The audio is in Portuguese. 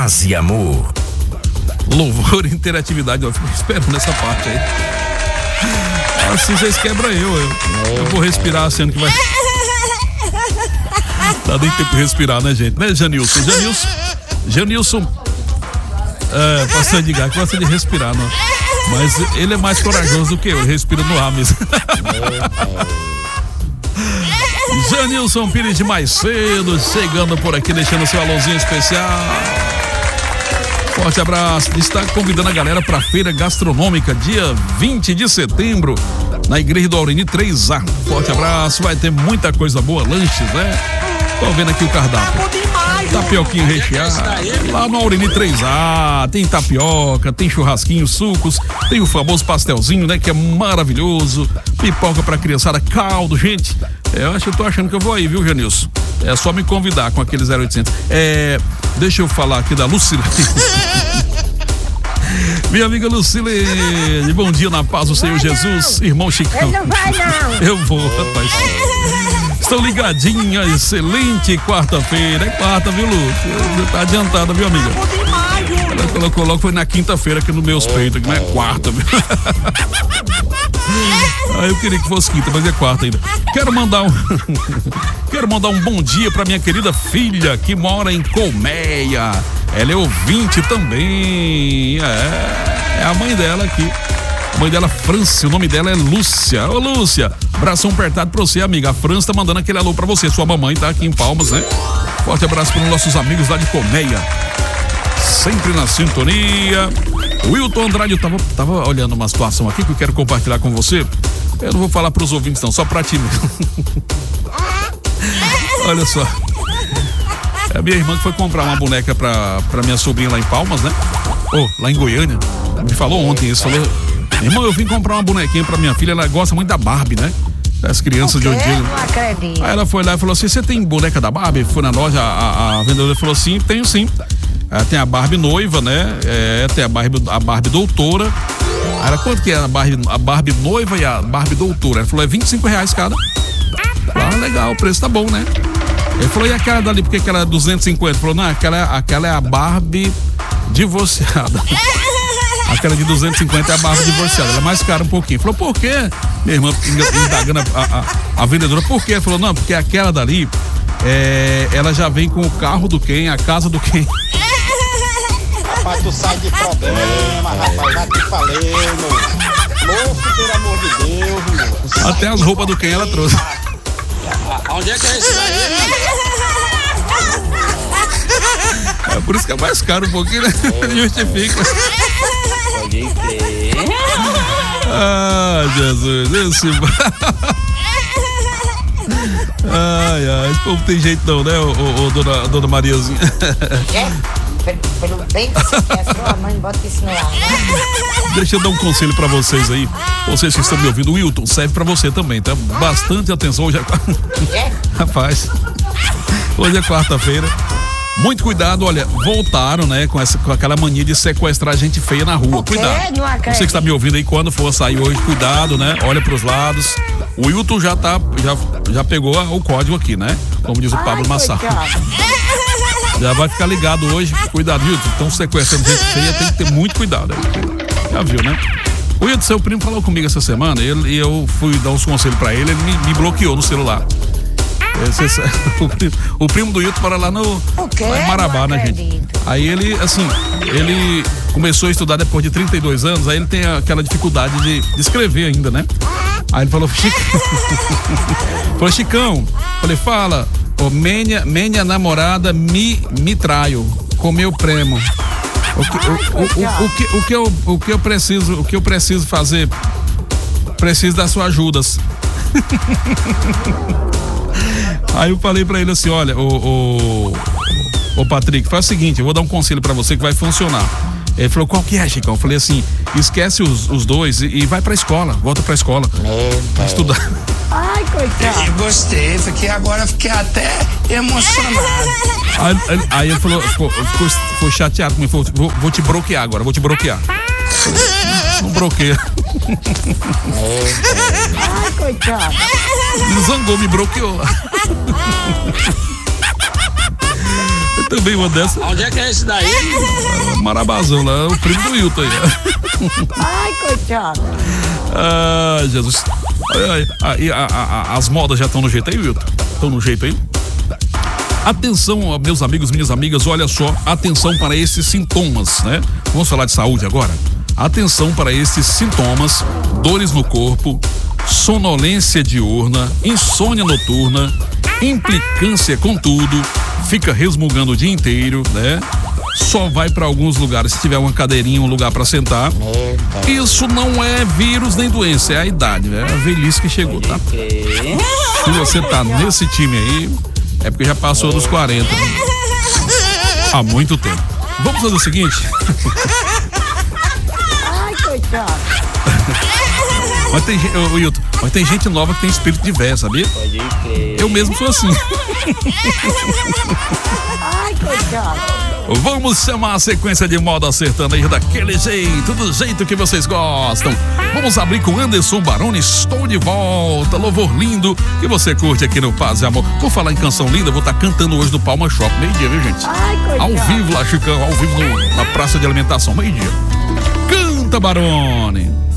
Paz e amor. Louvor e interatividade. Eu fico esperando essa parte aí. Assim vocês quebram eu vou respirar sendo que vai. Dá nem tempo de respirar, né, gente? Né, Janilson? Janilson pastor Edgar, que gosta de respirar, não. Mas ele é mais corajoso do que eu, ele respira no ar mesmo. Janilson Pires de mais cedo, chegando por aqui, deixando seu alôzinho especial. Forte abraço. Está convidando a galera para a feira gastronômica, dia 20 de setembro, na Igreja do Aurini 3A. Forte abraço, vai ter muita coisa boa, lanches, né? Tô vendo aqui o cardápio. Tapioquinho recheado. Lá no Aurini 3A, tem tapioca, tem churrasquinho, sucos, tem o famoso pastelzinho, né? Que é maravilhoso. Pipoca pra criançada, caldo, gente. Eu tô achando que eu vou aí, viu, Janilson? É só me convidar com aquele 0800. Deixa eu falar aqui da Lucilene. Minha amiga Lucilene, bom dia na paz do Senhor Jesus, irmão Chicão. Não vai não. Eu vou, rapaz. Estou ligadinha, excelente quarta-feira. É quarta, viu, Lu? Tá adiantada, viu, amiga? Ela colocou logo, foi na quinta-feira aqui nos meus peitos, que não é quarta, viu? Eu queria que fosse quinta, mas é quarta ainda. Quero mandar um bom dia pra minha querida filha que mora em Colmeia. Ela é ouvinte também. É a mãe dela aqui. A mãe dela, França, o nome dela é Lúcia. Ô, Lúcia, abração apertado pra você, amiga. A França tá mandando aquele alô pra você. Sua mamãe tá aqui em Palmas, né? Forte abraço para os nossos amigos lá de Colmeia. Sempre na sintonia. O Wilton Andrade, eu tava olhando uma situação aqui que eu quero compartilhar com você. Eu não vou falar pros ouvintes não, só pra ti mesmo. Olha só. É a minha irmã que foi comprar uma boneca pra minha sobrinha lá em Palmas, né? Lá em Goiânia. Me falou ontem isso, falou: irmão, eu vim comprar uma bonequinha pra minha filha, ela gosta muito da Barbie, né? Das crianças de hoje em dia. Não acredito. Aí ela foi lá e falou assim: você tem boneca da Barbie? Foi na loja, a vendedora falou: sim, tenho sim. Tem a Barbie noiva, né? Tem a Barbie doutora. Aí ela, quanto que é a Barbie noiva e a Barbie doutora? Ela falou: é R$25 cada. Legal, o preço tá bom, né? Ele falou: e aquela dali, por que aquela é 250? Ele falou: não, aquela é a Barbie divorciada. Aquela de 250 é a Barbie divorciada, ela é mais cara um pouquinho. Falou: por quê? Minha irmã indagando a vendedora: por quê? Ela falou: não, porque aquela dali, ela já vem com o carro do quem, a casa do quem. Rapaz, tu sai de problema, rapaz, já te falei, moço, pelo amor de Deus, moço. Até as roupas do quem ela trouxe. Onde é que é isso aí? É por isso que é mais caro um pouquinho, né? Justifica. Pode crer. Jesus, esse... esse povo tem jeito não, né, dona Mariazinha? Pelo bem que você quer, sua mãe, bota isso no ar, né? Deixa eu dar um conselho pra vocês aí. Vocês que estão me ouvindo, o Wilton, serve pra você também, tá? Bastante atenção, hoje é... Rapaz, hoje é quarta-feira. Muito cuidado, olha, voltaram, né, com aquela mania de sequestrar gente feia na rua. Cuidado. Você que está me ouvindo aí, quando for sair hoje, cuidado, né? Olha pros lados. O Wilton já pegou o código aqui, né? Como diz o Pablo Massar. Já vai ficar ligado hoje. Cuidado, Wilton. Estão sequestrando gente feia, tem que ter muito cuidado. Já viu, né? O Wilton, seu primo, falou comigo essa semana e eu fui dar uns conselhos pra ele me bloqueou no celular. O primo do Wilton para lá lá em Marabá, né, gente? Aí ele começou a estudar depois de 32 anos, aí ele tem aquela dificuldade de escrever ainda, né? Aí ele falou: Chicão, falei: fala, minha namorada me traio, comeu premo. O que eu preciso fazer? Preciso das suas ajudas. Aí eu falei pra ele assim: olha, ô Patrick, faz o seguinte, eu vou dar um conselho pra você que vai funcionar. Ele falou: qual que é, Chicão? Eu falei assim: esquece os dois e vai pra escola, volta pra escola. Pra estudar. Ai, coitado. Eu gostei, fiquei até emocionado. Aí ele falou, ficou chateado comigo, falou: vou te bloquear agora, vou te bloquear. Não bloqueia. Ai, coitado. Me zangou, me bloqueou. Também uma dessa. Onde é que é esse daí? Marabazão lá, o primo do Wilton aí. Ai, coitado. Ah, Jesus. As modas já estão no jeito aí, Wilton? Estão no jeito aí? Atenção, meus amigos, minhas amigas, olha só, atenção para esses sintomas, né? Vamos falar de saúde agora? Atenção para esses sintomas: dores no corpo, sonolência diurna, insônia noturna, implicância com tudo, fica resmungando o dia inteiro, né? Só vai para alguns lugares se tiver uma cadeirinha, um lugar para sentar. Isso não é vírus nem doença, é a idade, né? É a velhice que chegou, tá? Se você tá nesse time aí, é porque já passou dos 40, né? Há muito tempo. Vamos fazer o seguinte. Ai, coitado. Mas tem gente nova que tem espírito de véia, sabia? Pode crer. Eu mesmo sou assim. Ai, coitado. Vamos chamar a sequência de moda sertaneja daquele jeito, do jeito que vocês gostam. Vamos abrir com Anderson Baroni, Estou de Volta, louvor lindo que você curte aqui no Paz e Amor. Por falar em canção linda, vou estar cantando hoje no Palma Shop, meio-dia, viu, gente? Ai, coitado. Ao vivo lá, Chicão, ao vivo na praça de alimentação, meio-dia. Canta, Baroni.